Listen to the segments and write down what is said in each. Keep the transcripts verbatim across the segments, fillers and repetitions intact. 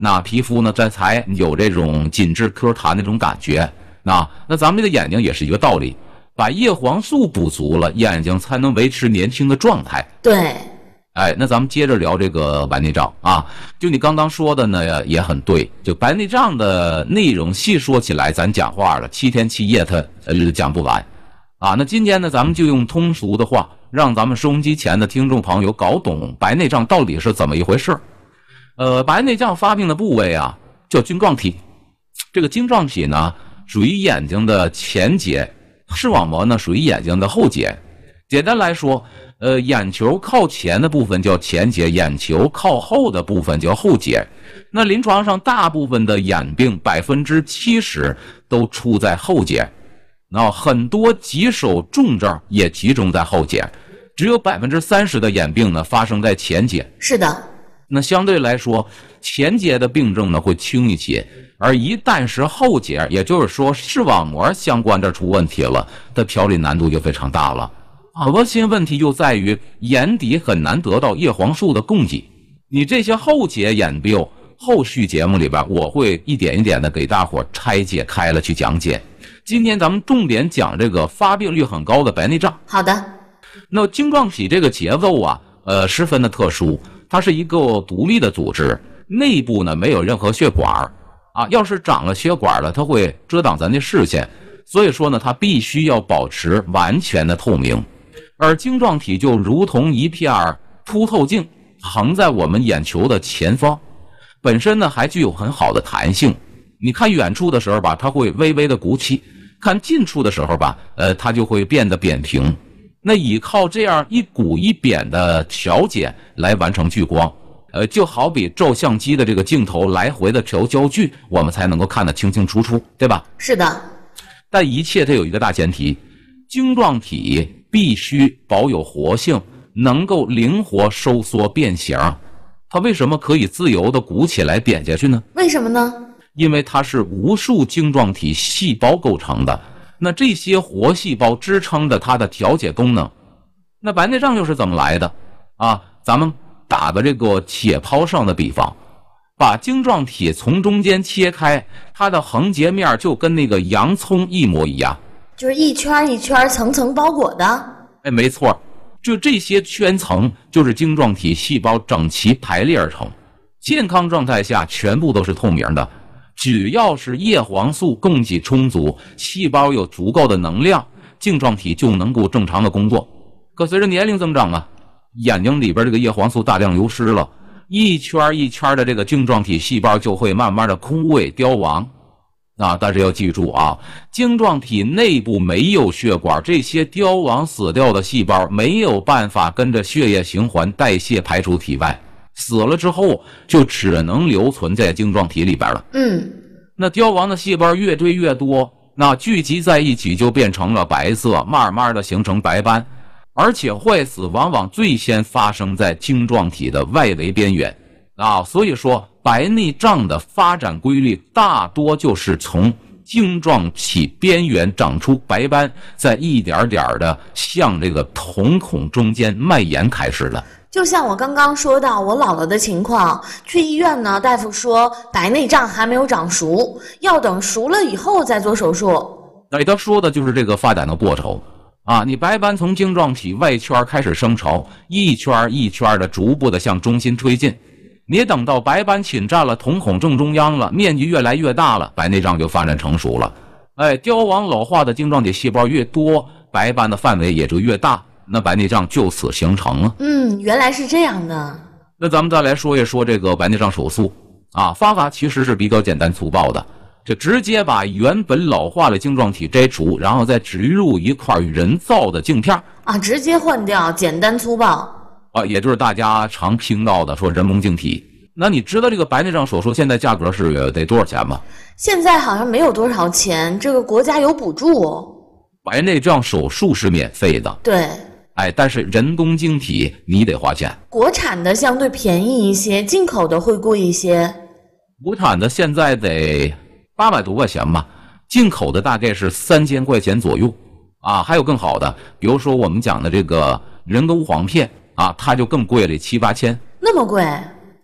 那皮肤呢这才有这种紧致 Q 弹那种感觉。那那咱们这个眼睛也是一个道理，把叶黄素补足了，眼睛才能维持年轻的状态。 对。 哎，那咱们接着聊这个白内障啊，就你刚刚说的呢也很对，就白内障的内容细说起来咱讲话了七天七夜它呃讲不完啊。那今天呢咱们就用通俗的话，让咱们收音机前的听众朋友搞懂白内障到底是怎么一回事。呃，白内障发病的部位啊叫晶状体，这个晶状体呢属于眼睛的前节，视网膜呢属于眼睛的后节。简单来说，呃，眼球靠前的部分叫前节，眼球靠后的部分叫后节。那临床上大部分的眼病百分之七十都出在后节，然后很多棘手重症也集中在后节，只有百分之三十的眼病呢发生在前节。 是的。 那相对来说，前节的病症呢会轻一些，而一旦是后节，也就是说视网膜相关的出问题了，它调理难度就非常大了。核心问题就在于眼底很难得到叶黄素的供给。你这些后节眼病，后续节目里边我会一点一点的给大伙拆解开了去讲解。今天咱们重点讲这个发病率很高的白内障。 好的。 那晶状体这个结构啊，呃，十分的特殊，它是一个独立的组织，内部呢没有任何血管啊，要是长了血管了，它会遮挡咱的视线，所以说呢，它必须要保持完全的透明。而晶状体就如同一片凸透镜，横在我们眼球的前方，本身呢还具有很好的弹性。你看远处的时候吧，它会微微的鼓起；看近处的时候吧，呃，它就会变得扁平。那依靠这样一鼓一扁的调节来完成聚光，呃，就好比照相机的这个镜头来回的调焦距，我们才能够看得清清楚楚，对吧？ 是的。 但一切它有一个大前提，晶状体必须保有活性，能够灵活收缩变形。它为什么可以自由的鼓起来扁下去呢？ 为什么呢？ 因为它是无数晶状体细胞构成的，那这些活细胞支撑着它的调节功能。那白内障又是怎么来的啊？咱们打个这个解剖上的比方，把晶状体从中间切开，它的横截面就跟那个洋葱一模一样， 就是一圈一圈层层包裹的。 哎，没错，就这些圈层就是晶状体细胞整齐排列而成。健康状态下全部都是透明的，只要是叶黄素供给充足，细胞有足够的能量，晶状体就能够正常的工作。可随着年龄增长啊，眼睛里边这个叶黄素大量流失了，一圈一圈的这个晶状体细胞就会慢慢的枯萎凋亡。啊，大家要记住啊，晶状体内部没有血管，这些凋亡死掉的细胞没有办法跟着血液循环代谢排出体外，死了之后就只能留存在晶状体里边了。 嗯， 那凋亡的细胞越堆越多，那聚集在一起就变成了白色，慢慢的形成白斑，而且坏死往往最先发生在晶状体的外围边缘啊，所以说白内障的发展规律大多就是从晶状体边缘长出白斑，再一点点的向这个瞳孔中间蔓延开始的。 就像我刚刚说到我姥姥的情况，去医院呢，大夫说白内障还没有长熟，要等熟了以后再做手术。 那他说的就是这个发展的过程啊，你白斑从晶状体外圈开始生成，一圈一圈的逐步的向中心推进。你等到白斑侵占了瞳孔正中央了，面积越来越大了，白内障就发展成熟了。哎，凋亡老化的晶状体细胞越多，白斑的范围也就越大，那白内障就此形成了。 嗯，原来是这样的。 那咱们再来说一说这个白内障手术啊，方法其实是比较简单粗暴的，就直接把原本老化的晶状体摘除，然后再植入一块人造的镜片啊，直接换掉，简单粗暴啊，也就是大家常听到的说人工晶体。那你知道这个白内障手术现在价格是得多少钱吗？ 现在好像没有多少钱，这个国家有补助哦。 白内障手术是免费的， 对， 哎，但是人工晶体你得花钱。 国产的相对便宜一些，进口的会贵一些。 国产的现在得八百多块钱吧，进口的大概是三千块钱左右啊。还有更好的，比如说我们讲的这个人工黄片啊，它就更贵了，七八千。 那么贵？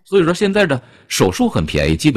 所以说现在的手术很便宜，基本